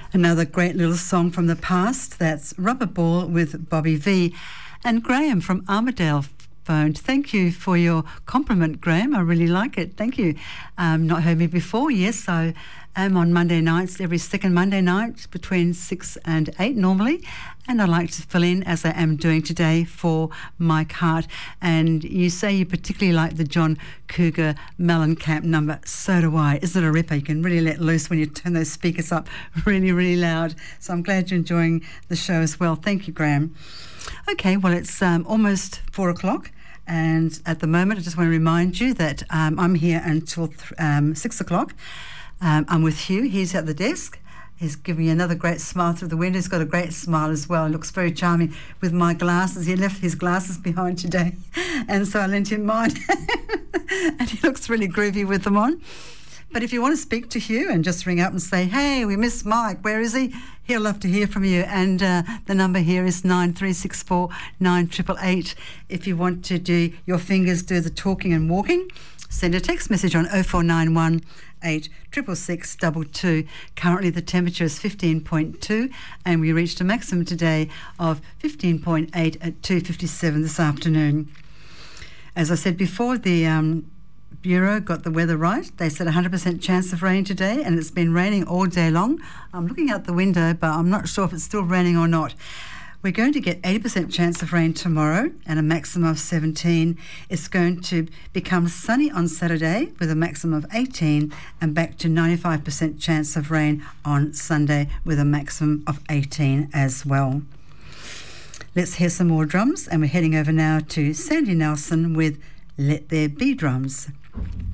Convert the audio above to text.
Another great little song from the past. That's Rubber Ball with Bobby V. And Graham from Armadale phoned. Thank you for your compliment, Graham. I really like it. Thank you. Not heard me before. Yes, I am on Monday nights, every second Monday night between 6 and 8 normally. And I like to fill in, as I am doing today, for Mike Hart. And you say you particularly like the John Cougar Mellencamp number. So do I. Isn't it a ripper? You can really let loose when you turn those speakers up really, really loud. So I'm glad you're enjoying the show as well. Thank you, Graham. Okay, well, it's almost 4 o'clock. And at the moment, I just want to remind you that I'm here until 6 o'clock. I'm with Hugh. He's at the desk. He's giving me another great smile through the window. He's got a great smile as well. He looks very charming with my glasses. He left his glasses behind today, and so I lent him mine. And he looks really groovy with them on. But if you want to speak to Hugh and just ring up and say, hey, we miss Mike, where is he? He'll love to hear from you. And the number here is 9364 9888. If you want to do your fingers do the talking and walking, send a text message on 0491 866 Currently the temperature is 15.2 and we reached a maximum today of 15.8 at 2:57 this afternoon. As I said before, the Bureau got the weather right. They said 100% chance of rain today, and it's been raining all day long. I'm looking out the window, but I'm not sure if it's still raining or not. We're going to get 80% chance of rain tomorrow and a maximum of 17. It's going to become sunny on Saturday with a maximum of 18 and back to 95% chance of rain on Sunday with a maximum of 18 as well. Let's hear some more drums, and we're heading over now to Sandy Nelson with Let There Be Drums.